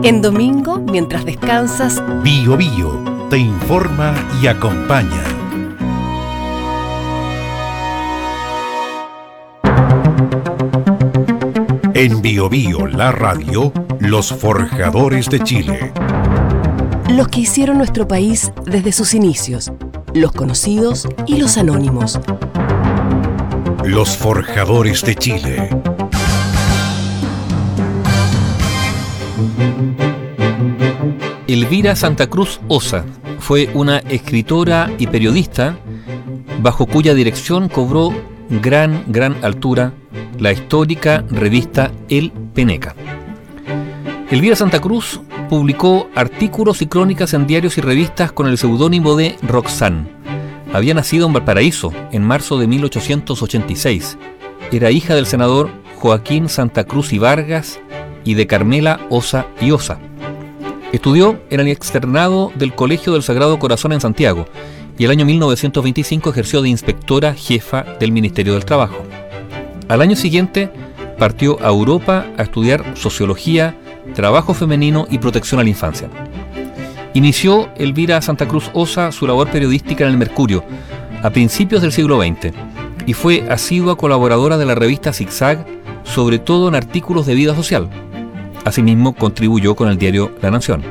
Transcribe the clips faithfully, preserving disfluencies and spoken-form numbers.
En domingo, mientras descansas, Bio Bio te informa y acompaña. En Bio Bio, la radio, los forjadores de Chile. los que hicieron nuestro país desde sus inicios, los conocidos y los anónimos. Los forjadores de Chile. Elvira Santa Cruz Osa fue una escritora y periodista bajo cuya dirección cobró gran, gran altura la histórica revista El Peneca. Elvira Santa Cruz publicó artículos y crónicas en diarios y revistas con el seudónimo de Roxanne. Había nacido en Valparaíso en marzo de mil ochocientos ochenta y seis. Era hija del senador Joaquín Santa Cruz y Vargas y de Carmela Osa y Osa. Estudió en el externado del Colegio del Sagrado Corazón en Santiago y el año mil novecientos veinticinco ejerció de inspectora jefa del Ministerio del Trabajo. Al año siguiente partió a Europa a estudiar sociología, trabajo femenino y protección a la infancia. Inició Elvira Santa Cruz Osa su labor periodística en el Mercurio a principios del siglo veinte y fue asidua colaboradora de la revista Zigzag, sobre todo en artículos de vida social. Asimismo, contribuyó con el diario La Nación.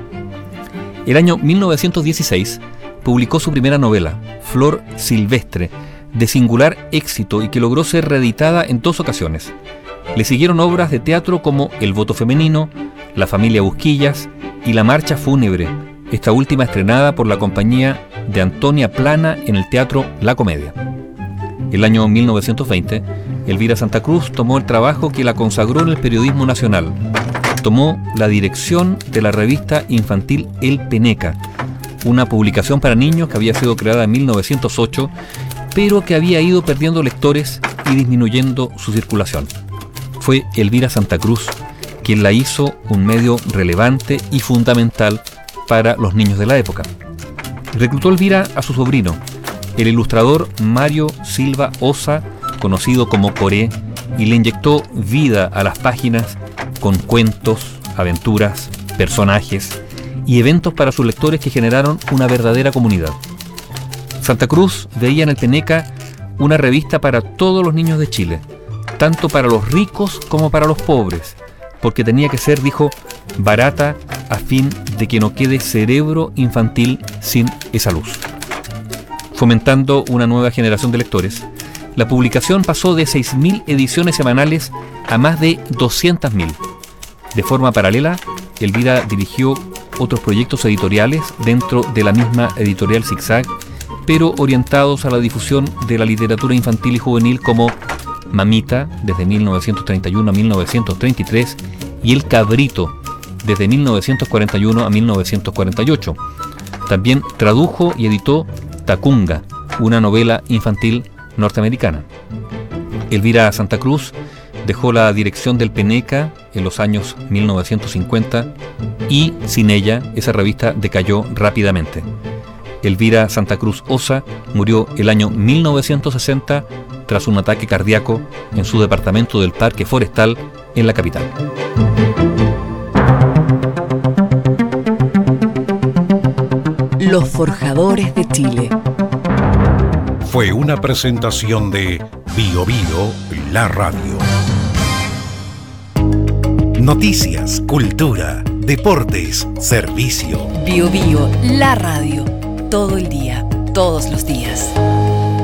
El año mil novecientos dieciséis publicó su primera novela, Flor Silvestre, de singular éxito y que logró ser reeditada en dos ocasiones. Le siguieron obras de teatro como El voto femenino, La familia Busquillas y La marcha fúnebre, esta última estrenada por la compañía de Antonia Plana en el teatro La Comedia. El año mil novecientos veinte, Elvira Santa Cruz tomó el trabajo que la consagró en el periodismo nacional. Tomó la dirección de la revista infantil El Peneca, una publicación para niños que había sido creada en mil novecientos ocho, pero que había ido perdiendo lectores y disminuyendo su circulación. Fue Elvira Santa Cruz quien la hizo un medio relevante y fundamental para los niños de la época. Reclutó Elvira a su sobrino, el ilustrador Mario Silva Osa, conocido como Coré, y le inyectó vida a las páginas con cuentos, aventuras, personajes y eventos para sus lectores que generaron una verdadera comunidad. Santa Cruz veía en el Peneca una revista para todos los niños de Chile, tanto para los ricos como para los pobres, porque tenía que ser, dijo, barata a fin de que no quede cerebro infantil sin esa luz. Fomentando una nueva generación de lectores, la publicación pasó de seis mil ediciones semanales a más de doscientas mil. De forma paralela, Elvira dirigió otros proyectos editoriales dentro de la misma editorial Zigzag, pero orientados a la difusión de la literatura infantil y juvenil como Mamita, desde mil novecientos treinta y uno a mil novecientos treinta y tres, y El Cabrito, desde mil novecientos cuarenta y uno a mil novecientos cuarenta y ocho. También tradujo y editó Tacunga, una novela infantil norteamericana. Elvira Santa Cruz dejó la dirección del Peneca en los años mil novecientos cincuenta y sin ella esa revista decayó rápidamente. Elvira Santa Cruz Osa murió el año mil novecientos sesenta tras un ataque cardíaco en su departamento del Parque Forestal en la capital. Los forjadores de Chile. Fue una presentación de Bio Bio, la radio. Noticias, cultura, deportes, servicio. Bio Bio, la radio. Todo el día, todos los días.